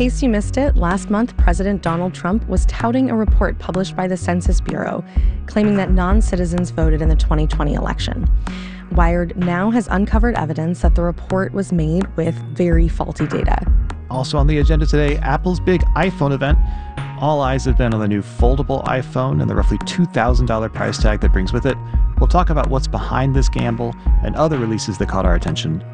case you missed it, last month, President Donald Trump was touting a report published by the Census Bureau claiming that non-citizens voted in the 2020 election. Wired now has uncovered evidence that the report was made with very faulty data. Also on the agenda today, Apple's big iPhone event. All eyes have been on the new foldable iPhone and the roughly $2,000 price tag that brings with it. We'll talk about what's behind this gamble and other releases that caught our attention.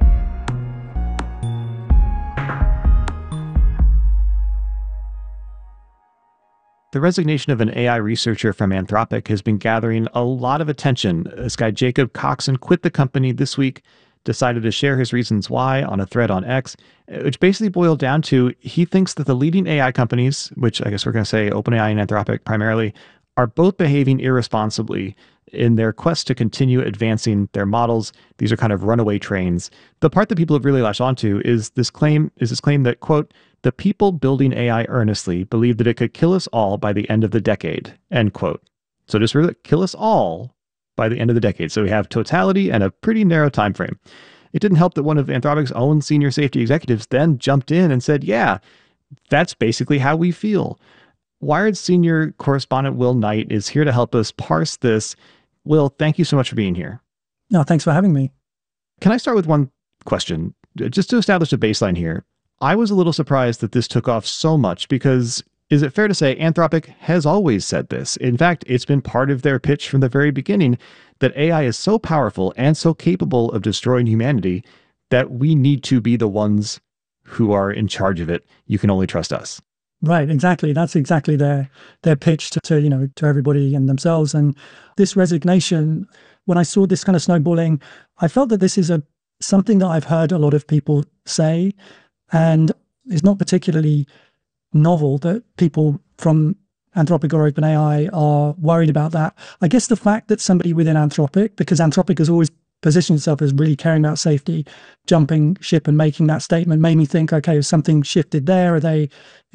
The resignation of an AI researcher from Anthropic has been gathering a lot of attention. This guy, Jacob Coxon, quit the company this week, decided to share his reasons why on a thread on X, which basically boiled down to he thinks that the leading AI companies, which I guess we're going to say OpenAI and Anthropic primarily, are both behaving irresponsibly in their quest to continue advancing their models. These are kind of runaway trains. The part that people have really latched onto is this claim that, quote, the people building AI earnestly believe that it could kill us all by the end of the decade, end quote. So just really kill us all by the end of the decade. So we have totality and a pretty narrow time frame. It didn't help that one of Anthropic's own senior safety executives then jumped in and said, yeah, that's basically how we feel. Wired's senior correspondent Will Knight is here to help us parse this. Will, thank you so much for being here. No, thanks for having me. Can I start with one question? Just to establish a baseline here. I was a little surprised that this took off so much because is it fair to say Anthropic has always said this? In fact, it's been part of their pitch from the very beginning that AI is so powerful and so capable of destroying humanity that we need to be the ones who are in charge of it. You can only trust us. Right, exactly. That's exactly their pitch to everybody and themselves. And this resignation, when I saw this kind of snowballing, I felt that this is something that I've heard a lot of people say, and it's not particularly novel that people from Anthropic or OpenAI are worried about that. I guess the fact that somebody within Anthropic, because Anthropic has always positioned itself as really caring about safety, jumping ship and making that statement made me think, okay, has something shifted there? Are they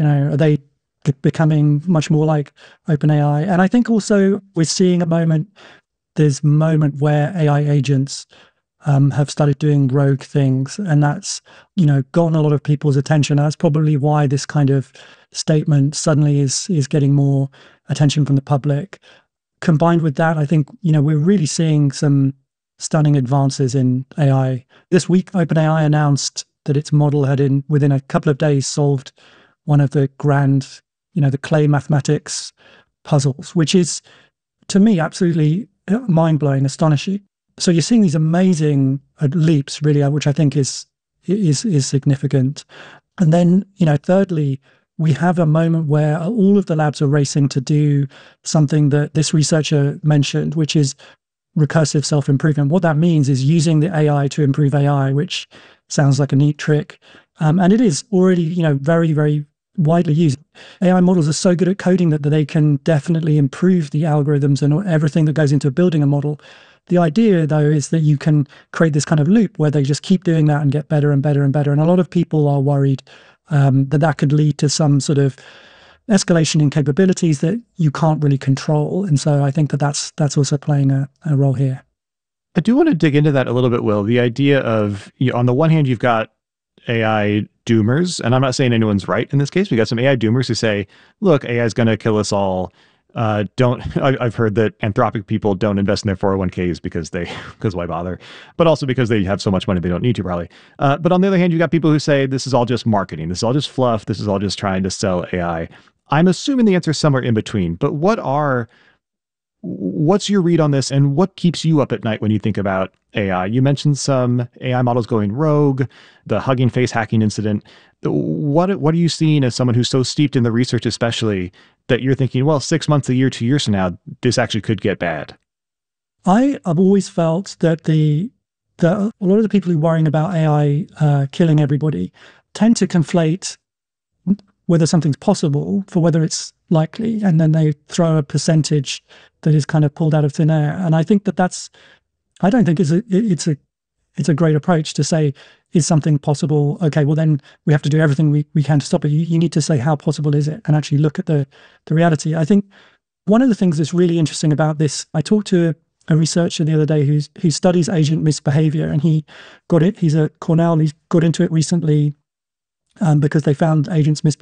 becoming much more like OpenAI? And I think also we're seeing there's a moment where AI agents have started doing rogue things, and that's, gotten a lot of people's attention. That's probably why this kind of statement suddenly is getting more attention from the public. Combined with that, I think, we're really seeing some stunning advances in AI. This week, OpenAI announced that its model had within a couple of days solved one of the grand, the clay mathematics puzzles, which is, to me, absolutely mind-blowing, astonishing. So you're seeing these amazing leaps, really, which I think is significant. And then, thirdly, we have a moment where all of the labs are racing to do something that this researcher mentioned, which is recursive self-improvement. What that means is using the AI to improve AI, which sounds like a neat trick. And it is already, very, very widely used. AI models are so good at coding that they can definitely improve the algorithms and everything that goes into building a model. The idea, though, is that you can create this kind of loop where they just keep doing that and get better and better and better. And a lot of people are worried that could lead to some sort of escalation in capabilities that you can't really control. And so I think that's also playing a role here. I do want to dig into that a little bit, Will. The idea of, on the one hand, you've got AI doomers, and I'm not saying anyone's right in this case. We got some AI doomers who say, look, AI is going to kill us all. I've heard that Anthropic people don't invest in their 401ks because why bother? But also because they have so much money they don't need to probably. But on the other hand, you got people who say this is all just marketing. This is all just fluff. This is all just trying to sell AI. I'm assuming the answer is somewhere in between. But what's your read on this, and what keeps you up at night when you think about AI? You mentioned some AI models going rogue, the Hugging Face hacking incident. What are you seeing as someone who's so steeped in the research, especially, that you're thinking, well, 6 months, a year, 2 years from now, this actually could get bad? I've always felt that a lot of the people who are worrying about AI killing everybody tend to conflate whether something's possible for whether it's likely, and then they throw a percentage that is kind of pulled out of thin air. And I think I don't think it's a great approach to say, is something possible? Okay, well then we have to do everything we can to stop it. You need to say, how possible is it? And actually look at the reality. I think one of the things that's really interesting about this, I talked to a researcher the other day who studies agent misbehavior, and he's at Cornell, he's got into it recently because they found agents misbehaving